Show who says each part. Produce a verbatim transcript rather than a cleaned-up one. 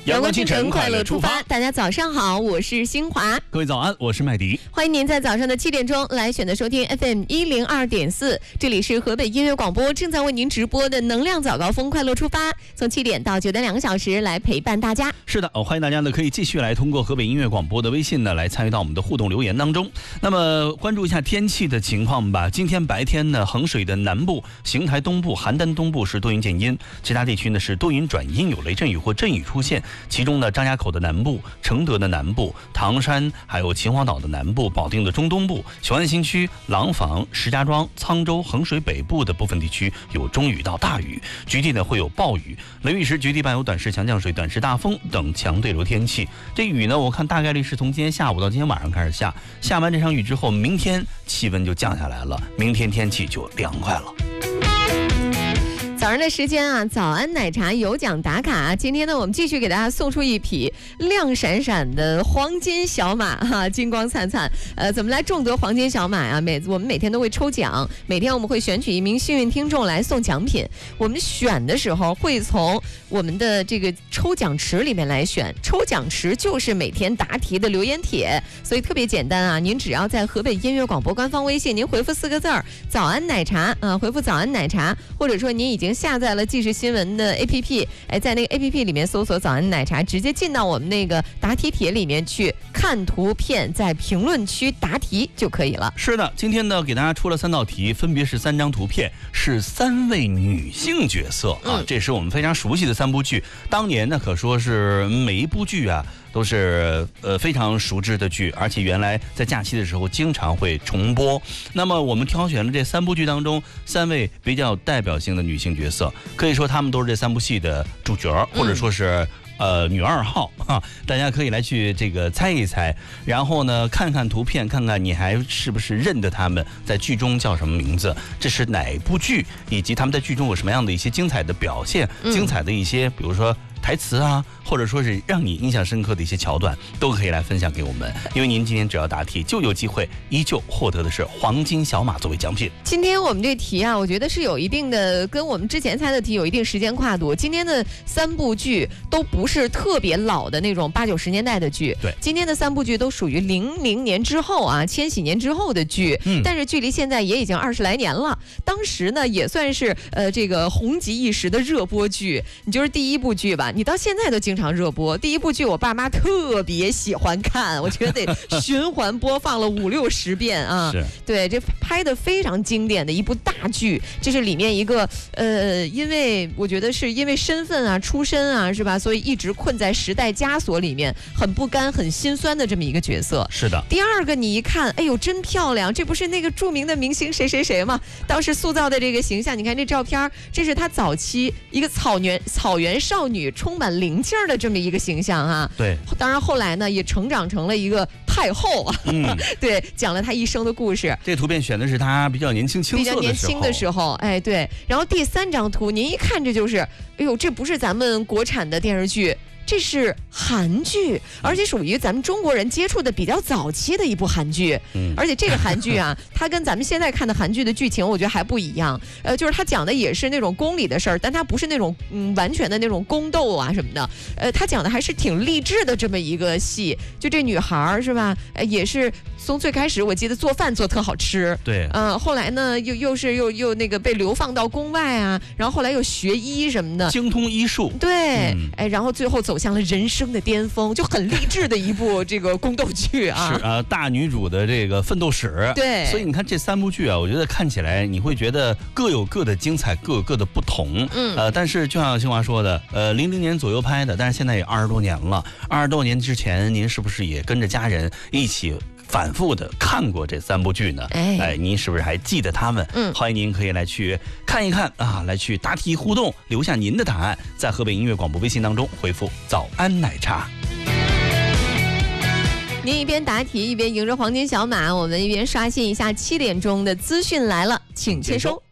Speaker 1: 阳光清晨，快乐出发。
Speaker 2: 大家早上好，我是新华。
Speaker 1: 各位早安，我是麦迪。
Speaker 2: 欢迎您在早上的七点钟来选择收听 F M 一零二点四，这里是河北音乐广播正在为您直播的能量早高峰快乐出发，从七点到九点两个小时来陪伴大家。
Speaker 1: 是的，欢迎大家呢可以继续来通过河北音乐广播的微信呢来参与到我们的互动留言当中。那么关注一下天气的情况吧。今天白天呢，衡水的南部、邢台东部、邯郸东部是多云见阴，其他地区呢是多云转阴，有雷阵雨或阵雨出现。其中呢，张家口的南部、承德的南部、唐山还有秦皇岛的南部、保定的中东部、雄安新区、廊坊、石家庄、沧州、衡水北部的部分地区有中雨到大雨，局地呢会有暴雨，雷雨时局地伴有短时强降水、短时大风等强对流天气。这雨呢，我看大概率是从今天下午到今天晚上开始下，下完这场雨之后，明天气温就降下来了，明天天气就凉快了。
Speaker 2: 早上的时间啊，早安奶茶有奖打卡。今天呢，我们继续给大家送出一匹亮闪闪的黄金小马哈、啊，金光灿灿。呃，怎么来中得黄金小马啊？每我们每天都会抽奖，每天我们会选取一名幸运听众来送奖品。我们选的时候会从我们的这个抽奖池里面来选，抽奖池就是每天答题的留言帖，所以特别简单啊。您只要在河北音乐广播官方微信，您回复四个字儿“早安奶茶”啊，回复“早安奶茶”，或者说您已经下载了即时新闻的 A P P， 哎，在那个 A P P 里面搜索早安奶茶，直接进到我们那个答题帖里面去看图片，在评论区答题就可以了。
Speaker 1: 是的，今天呢给大家出了三道题，分别是三张图片，是三位女性角色啊，嗯、这是我们非常熟悉的三部剧，当年呢可说是每一部剧啊都是呃非常熟知的剧，而且原来在假期的时候经常会重播。那么我们挑选了这三部剧当中三位比较有代表性的女性角色，可以说她们都是这三部戏的主角，或者说是、嗯、呃女二号哈。大家可以来去这个猜一猜，然后呢看看图片，看看你还是不是认得她们在剧中叫什么名字，这是哪部剧，以及她们在剧中有什么样的一些精彩的表现、嗯、精彩的一些比如说台词啊，或者说是让你印象深刻的一些桥段，都可以来分享给我们。因为您今天只要答题，就有机会依旧获得的是黄金小马作为奖品。
Speaker 2: 今天我们这题啊，我觉得是有一定的跟我们之前猜的题有一定时间跨度。今天的三部剧都不是特别老的那种八九十年代的剧，
Speaker 1: 对，
Speaker 2: 今天的三部剧都属于零零年之后啊，千禧年之后的剧，嗯、但是距离现在也已经二十来年了。当时呢，也算是呃这个红极一时的热播剧。你就是第一部剧吧？你到现在都经常热播。第一部剧我爸妈特别喜欢看，我觉得得循环播放了五六十遍啊。
Speaker 1: 是，
Speaker 2: 对，这拍的非常经典的一部大剧。这是里面一个呃，因为我觉得是因为身份啊、出身啊，是吧？所以一直困在时代枷锁里面，很不甘、很心酸的这么一个角色。
Speaker 1: 是的。
Speaker 2: 第二个，你一看，哎呦，真漂亮！这不是那个著名的明星谁谁谁吗？当时塑造的这个形象，你看这照片，这是她早期一个草原草原少女，充满灵气的这么一个形象啊。
Speaker 1: 对，
Speaker 2: 当然后来呢也成长成了一个太后啊。嗯，对，讲了她一生的故事。
Speaker 1: 这图片选的是她比较年轻青涩的时候，
Speaker 2: 比较年轻的时候，哎，对。然后第三张图，您一看这就是，哎呦，这不是咱们国产的电视剧。这是韩剧，而且属于咱们中国人接触的比较早期的一部韩剧。嗯，而且这个韩剧啊，它跟咱们现在看的韩剧的剧情，我觉得还不一样。呃，就是它讲的也是那种宫里的事儿，但它不是那种嗯完全的那种宫斗啊什么的。呃，它讲的还是挺励志的这么一个戏。就这女孩儿是吧？呃，也是从最开始我记得做饭做特好吃。
Speaker 1: 对。
Speaker 2: 呃，后来呢又又是又又那个被流放到宫外啊，然后后来又学医什么的，
Speaker 1: 精通医术。
Speaker 2: 对，嗯、哎，然后最后走向了人生的巅峰，就很励志的一部这个宫斗剧啊。
Speaker 1: 是啊，大女主的这个奋斗史。
Speaker 2: 对，
Speaker 1: 所以你看这三部剧啊，我觉得看起来你会觉得各有各的精彩，各有各的不同。嗯，呃，但是就像新华说的，呃，零零年左右拍的，但是现在也二十多年了。二十多年之前，您是不是也跟着家人一起反复的看过这三部剧呢？哎，哎，您是不是还记得他们？嗯，欢迎您可以来去看一看啊，来去答题互动，留下您的答案，在河北音乐广播微信当中回复“早安奶茶”。
Speaker 2: 您一边答题一边迎着黄金小马，我们一边刷新一下七点钟的资讯来了，请签收。